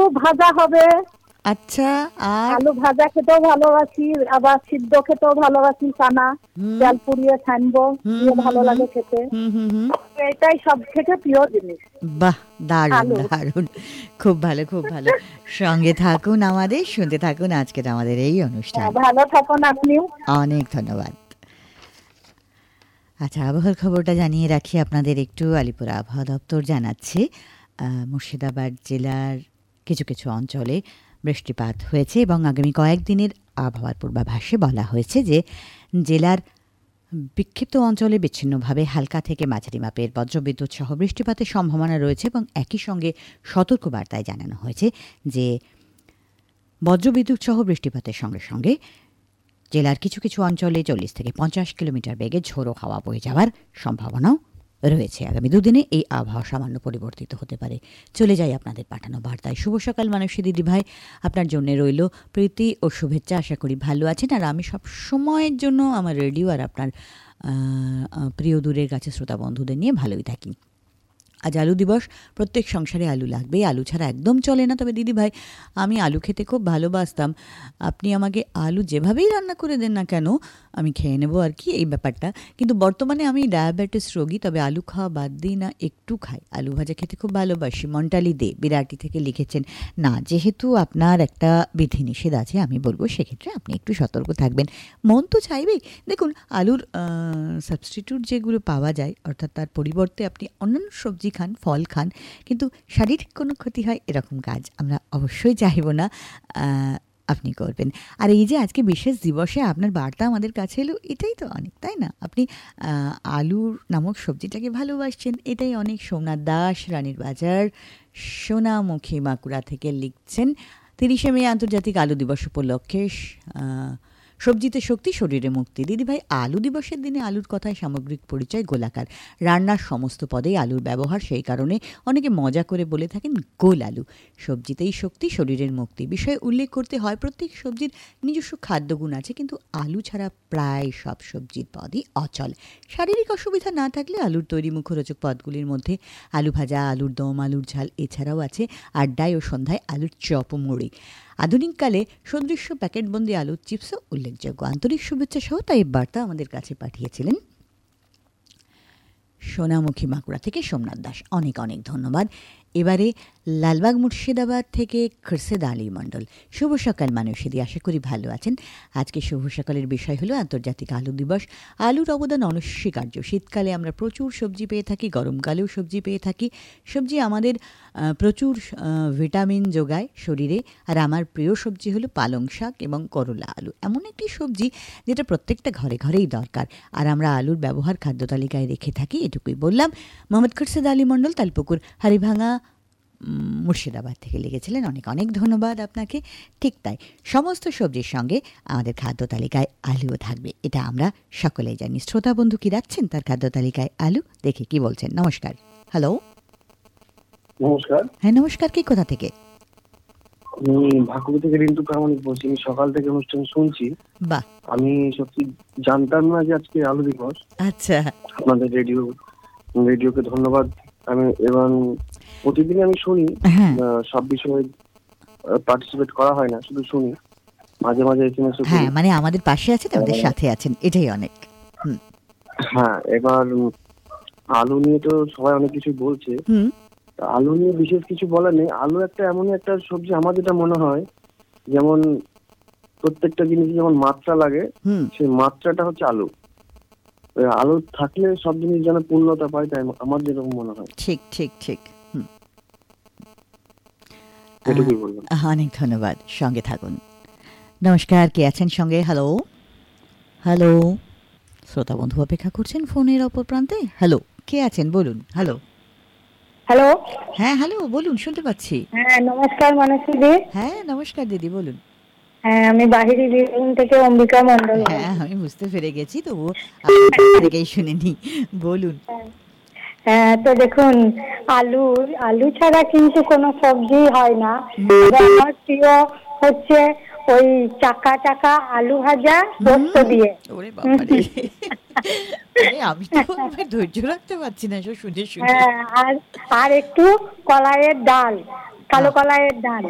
আলু ভাজা হবে। আচ্ছা, আর আলু ভাজা খেতেও ভালোবাসি, আবার সিদ্ধ খেতেও ভালোবাসি। চানা তেল পুড়িয়ে ছানবো, দিয়ে ভালো লাগে খেতে। এটাই সব থেকে প্রিয় জিনিস। বাহ, দারুণ আলু। দারুণ, খুব ভালো খুব ভালো। সঙ্গে থাকুন আমাদের, শুনতে থাকুন আজকের আমাদের এই অনুষ্ঠান। ভালো থাকুন আপনিও। অনেক ধন্যবাদ। আচ্ছা, আবহাওয়ার খবরটা জানিয়ে রাখি আপনাদের একটু। আলিপুর আবহাওয়া দপ্তর জানাচ্ছে মুর্শিদাবাদ জেলার কিছু কিছু অঞ্চলে বৃষ্টিপাত হয়েছে এবং আগামী কয়েকদিনের আবহাওয়ার পূর্বাভাসে বলা হয়েছে যে জেলার বিক্ষিপ্ত অঞ্চলে বিচ্ছিন্নভাবে হালকা থেকে মাঝারি মাপের বজ্রবিদ্যুৎ সহ বৃষ্টিপাতের সম্ভাবনা রয়েছে এবং একই সঙ্গে সতর্কবার্তায় জানানো হয়েছে যে বজ্রবিদ্যুৎ সহ বৃষ্টিপাতের সঙ্গে সঙ্গে জেলার কিছু কিছু অঞ্চলে 40 থেকে 50 কিলোমিটার বেগে ঝোড়ো হাওয়া বয়ে যাওয়ার সম্ভাবনাও রয়েছে। আগামী দুদিনে এই আবহাওয়া সামান্য পরিবর্তিত হতে পারে। চলে যাই আপনাদের পাঠানো বার্তায়। শুভ সকাল মানসী দিদি ভাই, আপনার জন্য রইল প্রীতি ও শুভেচ্ছা। আশা করি ভালো আছেন, আর আমি সব সময়ের জন্য আমার রেডিও আর আপনার প্রিয় দূরের কাছে শ্রোতা বন্ধুদের নিয়ে ভালোই থাকি। আজ আলু দিবস। প্রত্যেক সংসারে আলু লাগবে, আলু ছাড়া একদম চলে না। তবে দিদি ভাই, আমি আলু খেতে খুব ভালোবাসতাম। আপনি আমাকে আলু যেভাবেই রান্না করে দেন না কেন আমি খেয়ে নেবো আর কি, এই ব্যাপারটা। কিন্তু বর্তমানে আমি ডায়াবেটিস রোগী, তবে আলু খাওয়া বাদ দিই না, একটু খাই। আলু ভাজা খেতে খুব ভালোবাসি। মন্টালি দে বিরাটি থেকে লিখেছেন। না, যেহেতু আপনার একটা বিধিনিষেধ আছে, আমি বলবো সেক্ষেত্রে আপনি একটু সতর্ক থাকবেন। মন তো চাইবেই। দেখুন, আলুর সাবস্টিটিউট যেগুলো পাওয়া যায়, অর্থাৎ তার পরিবর্তে আপনি অন্যান্য সবজি খান, ফল খান, কিন্তু শারীরিক কোনো ক্ষতি হয় এরকম কাজ আমরা অবশ্যই চাইব না আপনি করবেন। আর এই যে আজকে বিশেষ দিবসে আপনার বার্তা আমাদের কাছে এলো, এটাই তো অনেক, তাই না? আপনি আলুর নামক সবজিটাকে ভালোবাসছেন, এটাই অনেক। সোমনাথ দাস, রানীর বাজার, সোনামুখী বাঁকুড়া থেকে লিখছেন 30শে মে আন্তর্জাতিক আলু দিবস উপলক্ষে সবজিতে শক্তি, শরীরে মুক্তি। দিদিভাই, আলু দিবসের দিনে আলুর কথায় সামগ্রিক পরিচয় গোলাকার। রান্নার সমস্ত পদেই আলুর ব্যবহার, সেই কারণে অনেকে মজা করে বলে থাকেন গোল আলু। সবজিতেই শক্তি, শরীরের মুক্তি বিষয়ে উল্লেখ করতে হয়। প্রত্যেক সবজির নিজস্ব খাদ্যগুণ আছে, কিন্তু আলু ছাড়া প্রায় সব সবজির পদই অচল। শারীরিক অসুবিধা না থাকলে আলুর তৈরি মুখরোচক পদগুলির মধ্যে আলু ভাজা, আলুর দম, আলুর ঝাল, এছাড়াও আছে আড্ডায় ও সন্ধ্যায় আলুর চপ ও মুড়ি। আধুনিককালে সদৃশ্য প্যাকেটবন্দি আলুর চিপসও উল্লেখযোগ্য। আন্তরিক শুভেচ্ছা সহ তাই বার্তা আমাদের কাছে পাঠিয়েছিলেন সোনামুখী বাঁকুড়া থেকে সোমনাথ দাস। অনেক অনেক ধন্যবাদ। এবারে লালবাগ মুর্শিদাবাদ থেকে খরশেদ আলী মণ্ডল। শুভ সকাল মানসীদি, আশা করি ভালো আছেন। আজকে শুভ সকালের বিষয় হলো আন্তর্জাতিক আলু দিবস। আলুর অবদান অনস্বীকার্য। শীতকালে আমরা প্রচুর সবজি পেয়ে থাকি, গরমকালেও সবজি পেয়ে থাকি। সবজি আমাদের প্রচুর ভিটামিন যোগায় শরীরে। আর আমার প্রিয় সবজি হলো পালং শাক এবং করলা আলু, এমন একটি সবজি যেটা প্রত্যেকটা ঘরে ঘরেই দরকার। আর আমরা আলুর ব্যবহার খাদ্য তালিকায় রেখে থাকি, এটুকুই বললাম। মোহাম্মদ খরশেদ আলী মণ্ডল, তালপুকুর, হারিভাঙা, মুর্শিদাবাদ থেকে লিখেছিলেন। অনেক অনেক ধন্যবাদ আপনাকে। ঠিক তাই, সমস্ত সবজির সঙ্গে আমাদের খাদ্য তালিকায় আলুও থাকবে, এটা আমরা সকলেই জানি। শ্রোতা বন্ধু কি রাখছেন তার খাদ্য তালিকায় আলু? দেখে কি বলছেন। নমস্কার। হ্যালো, নমস্কার। হ্যাঁ নমস্কার, কে কোথা থেকে? ভাকুর থেকে রিন্টু প্রামাণিক বলছি। আমি সকাল থেকে অনুষ্ঠান শুনছি। বাহ, আমি সত্যি জানতাম না যে আজকে আলু দিবস। আচ্ছা, আপনাদের রেডিওকে ধন্যবাদ। আমি এবং প্রতিদিন আমি শুনি, সব বিষয়ে পার্টিসিপেট করা হয় না, শুধু শুনি, মাঝে মাঝে এসএমএস। হ্যাঁ, মানে আমাদের পাশে আছেন, আমাদের সাথে আছেন, এটাই অনেক। হ্যাঁ, এবার আলু নিয়ে তো সবাই অনেক কিছু বলছে। আলু নিয়ে বিশেষ কিছু বলার নেই। আলু একটা এমন একটা সবজি, আমার যেটা মনে হয়, যেমন প্রত্যেকটা জিনিস যেমন মাত্রা লাগে, সেই মাত্রাটা হচ্ছে আলু। আলু থাকলে সব জিনিস যেন পূর্ণতা পায়, তাই আমার যেরকম মনে হয়। ঠিক ঠিক ঠিক। এটুকুই বললাম। অনেক ধন্যবাদ, সঙ্গে থাকুন। নমস্কার, কে আছেন সঙ্গে? হ্যালো হ্যালো, শ্রোতা বন্ধু অপেক্ষা করছেন ফোনের অপর প্রান্তে। হ্যালো, কে আছেন বলুন। Hello hello. হ্যাঁ হ্যালো, বলুন, শুনতে পাচ্ছি। হ্যাঁ নমস্কার মানসী দি। হ্যাঁ নমস্কার দিদি, বলুন। হ্যাঁ, আমি বাহিরি বীরভূম থেকে অম্বিকা মণ্ডল। হ্যাঁ, আমি বুঝতে পেরে গেছি, তবু আপনার থেকেই শুনে নি, বলুন। হ্যাঁ, তো দেখুন, আলু ছাড়া কিন্তু কোনো সবজি হয় না। আমার প্রিয় হচ্ছে ওই চাকা চাকা আলু ভাজা পোস্ত দিয়ে। ওরে বাবা রে, আমি তো ধৈর্য রাখতে পারছি না এসব শুনে শুনে। আর একটু কলাইয়ের ডাল, কালো কলাইয়ের ডাল।